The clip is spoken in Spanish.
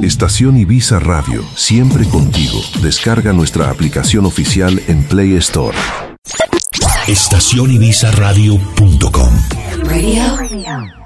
Estación Ibiza Radio, siempre contigo. Descarga nuestra aplicación oficial en Play Store. Estacionibizaradio.com Radio